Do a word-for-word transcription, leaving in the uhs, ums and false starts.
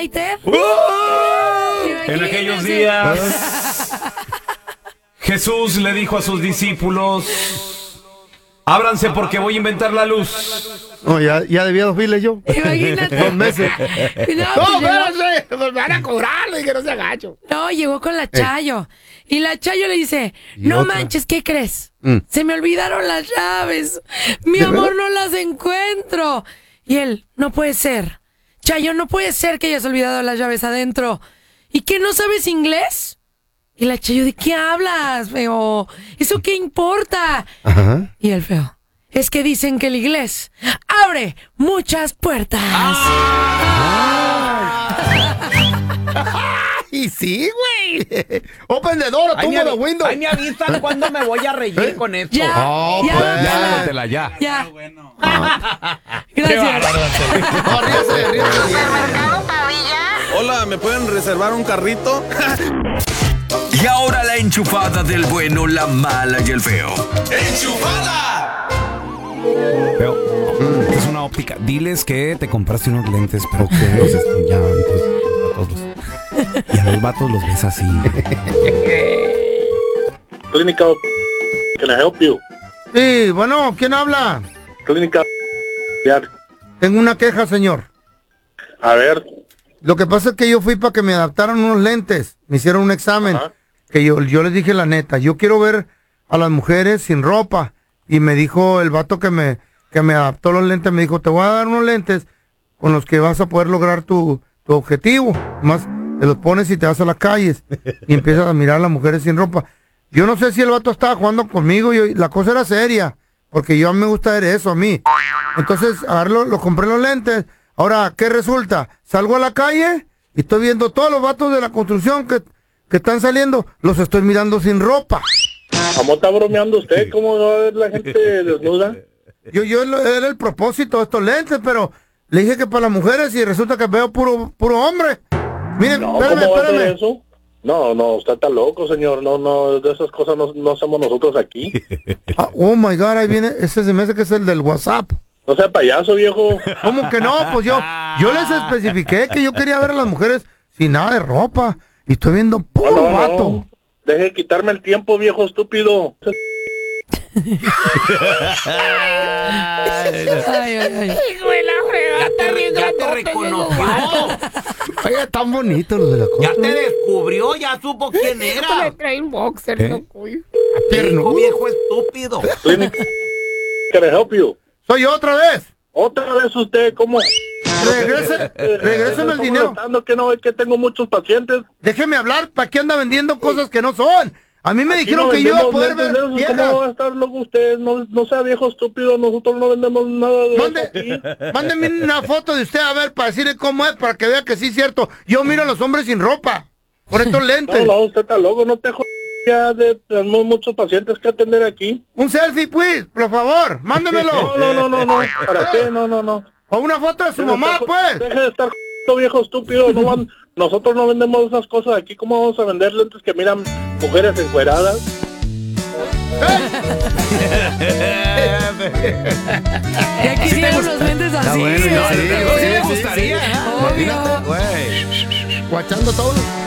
United. ¡Uh! En aquellos días, Jesús le dijo a sus discípulos: ábranse porque voy a inventar la luz. No, ya, ya debía dos miles yo. Imagínate. Dos meses. No, No, pues llegó- espérate, me van a cobrarle y que no se agacho. No, llegó con la Chayo. Y la Chayo le dice, Y no otra. manches, ¿qué crees? Mm. Se me olvidaron las llaves. Mi ¿De amor, verdad? no las encuentro. Y él, no puede ser. Chayo, no puede ser que hayas olvidado las llaves adentro. ¿Y que no sabes inglés? Y la Chayo, ¿de qué hablas, feo? ¿Eso qué importa? Ajá. Y el feo, es que dicen que el inglés abre muchas puertas. Y sí, güey. Open the door, Ahí me, tumba the avi- window. ahí me avisan cuándo me voy a reír con esto. Ya, Oh, ya, pues. ya, Ya, Tela, ya. ya. Gracias. No, ríase, ríase. Hola, ¿me pueden reservar un carrito? Y ahora la enchufada del bueno, la mala y el feo. Pero es una óptica. Diles que te compraste unos lentes, pero que los est- ya, entonces, a todos los- y a los vatos los ves así. Clínica, can I help you? Sí, bueno, ¿quién habla? Clínica, ya. Tengo una queja, señor. A ver, Lo que pasa es que yo fui para que me adaptaran unos lentes. Me hicieron un examen. Ajá. Que yo, yo les dije la neta. Yo quiero ver a las mujeres sin ropa. Y me dijo el vato que me, que me adaptó los lentes. Me dijo, te voy a dar unos lentes con los que vas a poder lograr tu, tu objetivo. Más te los pones y te vas a las calles. Y empiezas a mirar a las mujeres sin ropa. Yo no sé si el vato estaba jugando conmigo. Yo, la cosa era seria. Porque yo me gusta ver eso a mí. Entonces, agarré lo, lo compré los lentes. Ahora, ¿qué resulta? Salgo a la calle y estoy viendo todos los vatos de la construcción que, que están saliendo. Los estoy mirando sin ropa. ¿cómo está bromeando usted? ¿Cómo va a ver la gente desnuda? Yo, yo lo- era el propósito de estos lentes, pero le dije que para las mujeres y resulta que veo puro, puro hombre. Miren, No, espérame, ¿cómo va a hacer espérame. eso? No, no, usted está loco, señor. No, no, de esas cosas no, no hacemos nosotros aquí. Ah, oh my God, ahí viene, ese se me hace que es el del WhatsApp. No sea payaso, viejo. ¿Cómo que no? Pues yo, yo les especifiqué que yo quería ver a las mujeres sin nada de ropa. Y estoy viendo No, puro no, vato. no. Deje de quitarme el tiempo, viejo estúpido. Ay, ay, ay. Ya te, ya te reconoció. Ay, están bonitos los de la Ya cosa. te descubrió, ya supo quién era. trae un boxer, ¿Eh? loco. Viejo, viejo estúpido. Clínica, can I help you? Soy yo otra vez. Otra vez usted, ¿cómo? Regrese, regréseme el Estoy dinero. molestando, que no ve que tengo muchos pacientes. Déjeme hablar, ¿para qué anda vendiendo cosas que no son? A mí me Aquí dijeron no que yo iba a vendemos poder lentes ver de esos. viejas. ¿Cómo va a estar loco usted? No, no sea viejo estúpido, nosotros no vendemos nada de eso Mande, aquí. mándeme una foto de usted a ver para decirle cómo es, para que vea que sí es cierto. Yo miro a los hombres sin ropa, por estos lentes. No, no, usted está loco, no te jodas. Ya de, tenemos muchos pacientes que atender aquí. Un selfie, pues, por favor, mándemelo. No, no, no, no, no. ¿Para qué? No, no, no. O una foto de su Deje de mamá, estar- pues. Deje de estar jodiendo, viejo estúpido. No van- nosotros no vendemos esas cosas aquí. ¿Cómo vamos a vender lentes que miran mujeres encueradas? Ya quisieron los lentes así. bueno, ¿eh? sí, Sí, sí, me sí, gustaría. Obvio. Guachando todo.